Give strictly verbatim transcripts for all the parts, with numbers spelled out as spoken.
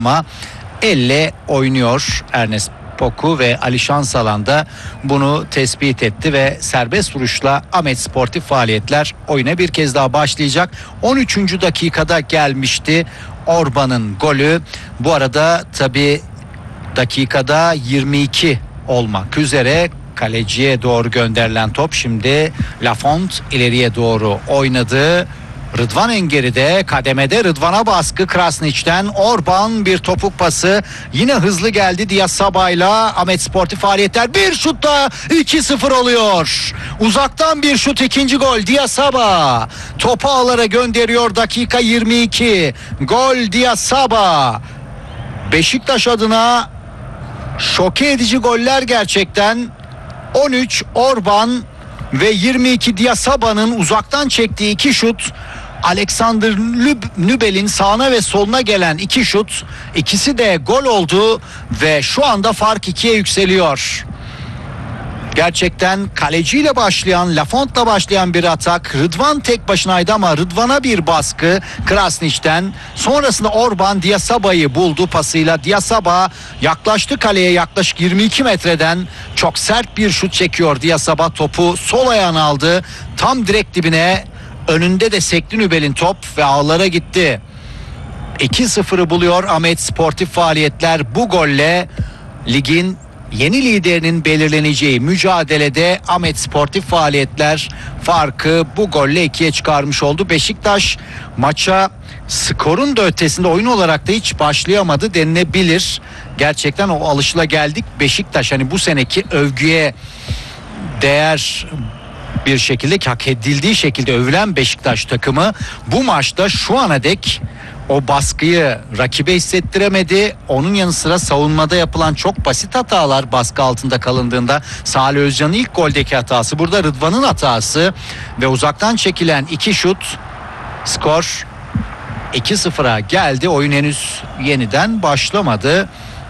ama elle oynuyor Ernest Poku ve Ali Şansalan da bunu tespit etti ve serbest vuruşla Ahmet Sportif Faaliyetler oyuna bir kez daha başlayacak. on üçüncü dakikada gelmişti Orban'ın golü. Bu arada tabi dakikada yirmi iki olmak üzere kaleciye doğru gönderilen top, şimdi Lafont ileriye doğru oynadı. Rıdvan Engeri'de kademede, Rıdvan'a baskı Krasniç'ten. Orban bir topuk pası, yine hızlı geldi Diasaba'yla Ahmet Sportif Faaliyetler, bir şutta iki sıfır oluyor. Uzaktan bir şut, ikinci gol Diasaba topu ağlara gönderiyor. Dakika yirmi iki, gol Diasaba. Beşiktaş adına şoke edici goller gerçekten. on üç Orban ve yirmi iki Diasaba'nın uzaktan çektiği iki şut. Alexander Nübel'in sağına ve soluna gelen iki şut, ikisi de gol oldu ve şu anda fark ikiye yükseliyor. Gerçekten kaleciyle başlayan, Lafont'la başlayan bir atak. Rıdvan tek başınaydı ama Rıdvan'a bir baskı Krasniç'ten. Sonrasında Orban Diasaba'yı buldu pasıyla. Diasaba yaklaştı kaleye, yaklaşık yirmi iki metreden çok sert bir şut çekiyor Diasaba. Topu sol ayağına aldı, tam direkt dibine. Önünde de sekti Nübel'in top ve ağlara gitti. iki sıfırı buluyor Ahmet Sportif Faaliyetler. Bu golle ligin yeni liderinin belirleneceği mücadelede Ahmet Sportif Faaliyetler farkı bu golle ikiye çıkarmış oldu. Beşiktaş maça skorun da ötesinde oyun olarak da hiç başlayamadı denilebilir. Gerçekten o alışılageldik Beşiktaş, hani bu seneki övgüye değer bir şekilde, hak edildiği şekilde övülen Beşiktaş takımı bu maçta şu ana dek o baskıyı rakibe hissettiremedi. Onun yanı sıra savunmada yapılan çok basit hatalar, baskı altında kalındığında Salih Özcan'ın ilk goldeki hatası, burada Rıdvan'ın hatası ve uzaktan çekilen iki şut, skor iki sıfıra geldi. Oyun henüz yeniden başlamadı.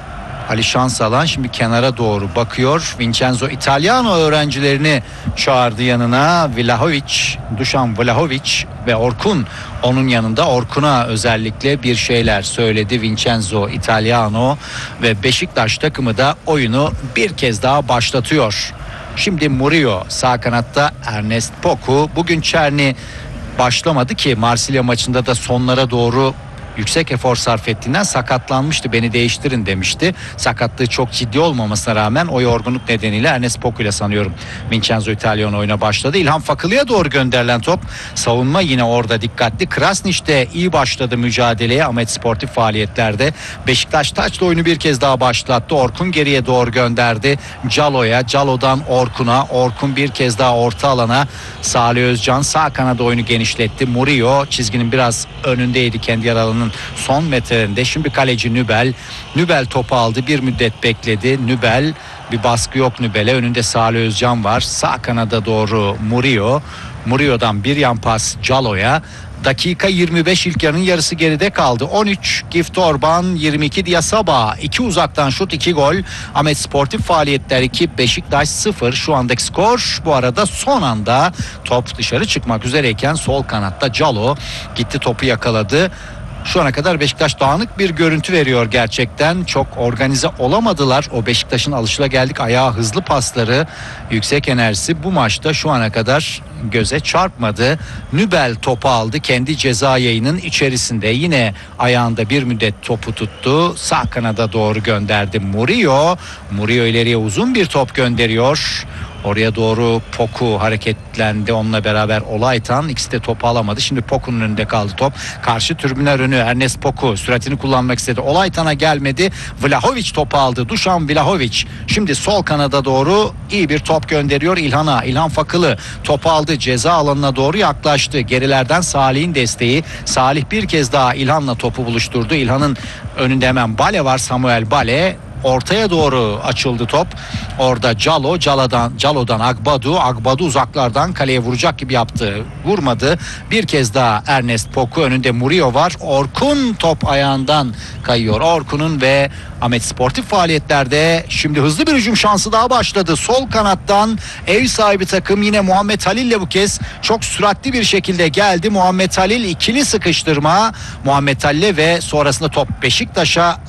Ali Şansalan şimdi kenara doğru bakıyor. Vincenzo Italiano öğrencilerini çağırdı yanına. Vlahovic, Dušan Vlahovic ve Orkun onun yanında. Orkun'a özellikle bir şeyler söyledi Vincenzo Italiano ve Beşiktaş takımı da oyunu bir kez daha başlatıyor. Şimdi Murillo sağ kanatta, Ernest Poku. Bugün Çerni başlamadı ki Marsilya maçında da sonlara doğru yüksek efor sarf ettiğinden sakatlanmıştı. Beni değiştirin demişti. Sakatlığı çok ciddi olmamasına rağmen o yorgunluk nedeniyle Ernest Poku ile sanıyorum Vincenzo Italiano oyuna başladı. İlhan Fakılı'ya doğru gönderilen top. Savunma yine orada dikkatli. Krasnić de iyi başladı mücadeleye Ahmet Sportif Faaliyetlerde. Beşiktaş taçla oyunu bir kez daha başlattı. Orkun geriye doğru gönderdi Calo'ya. Calo'dan Orkun'a. Orkun bir kez daha orta alana. Salih Özcan sağ kanada oyunu genişletti. Murillo çizginin biraz önündeydi kendi yer alanının son metrelerinde. Şimdi kaleci Nübel. Nübel topu aldı, bir müddet bekledi. Nübel, bir baskı yok Nübel'e. Önünde Salih Özcan var. Sağ kanada doğru Murillo. Murillo'dan bir yan pas Calo'ya. Dakika yirmi beş, ilk yarının yarısı geride kaldı. on üç Gift Orban, yirmi iki Diasaba. iki uzaktan şut, iki gol. Ahmet Sportif Faaliyetler iki, Beşiktaş sıfır. Şu andaki skor. Bu arada son anda top dışarı çıkmak üzereyken sol kanatta Calo gitti, topu yakaladı. Şu ana kadar Beşiktaş dağınık bir görüntü veriyor gerçekten. Çok organize olamadılar. O Beşiktaş'ın alışılageldik ayağı, hızlı pasları, yüksek enerjisi bu maçta şu ana kadar göze çarpmadı. Nübel topu aldı kendi ceza yayının içerisinde. Yine ayağında bir müddet topu tuttu. Sağ kanada doğru gönderdi Murillo. Murillo ileriye uzun bir top gönderiyor. Oraya doğru Poku hareketlendi, onunla beraber Olaytan. İkisi de topu alamadı. Şimdi Poku'nun önünde kaldı top. Karşı tribünler önü Ernest Poku süratini kullanmak istedi. Olaytan'a gelmedi. Vlahovic topu aldı. Dušan Vlahovic şimdi sol kanada doğru iyi bir top gönderiyor İlhan'a. İlhan Fakılı topu aldı. Ceza alanına doğru yaklaştı. Gerilerden Salih'in desteği. Salih bir kez daha İlhan'la topu buluşturdu. İlhan'ın önünde hemen Bale var. Samuel Bale. Ortaya doğru açıldı top. Orada Calo, Calo'dan, Calo'dan Agbadu, Agbadu uzaklardan kaleye vuracak gibi yaptı. Vurmadı. Bir kez daha Ernest Poku, önünde Murillo var. Orkun top ayağından kayıyor. Orkun'un ve Ahmet Sportif Faaliyetlerde şimdi hızlı bir hücum şansı daha başladı. Sol kanattan ev sahibi takım yine Muhammed Halil ile bu kez çok süratli bir şekilde geldi. Muhammed Halil ikili sıkıştırma. Muhammed Halil'e ve sonrasında top Beşiktaş'a